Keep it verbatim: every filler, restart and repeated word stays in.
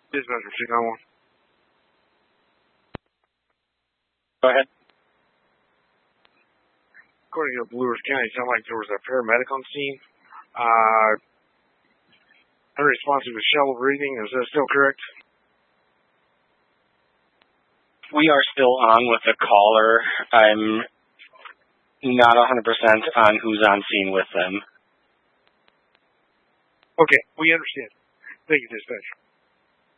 Dispatcher two nine one. Go ahead. According to Blue Ridge County, it sounded like there was a paramedic on scene. Uh, unresponsive with shallow breathing. Is that still correct? We are still on with the caller. I'm not one hundred percent on who's on scene with them. Okay, we understand. Thank you, dispatcher.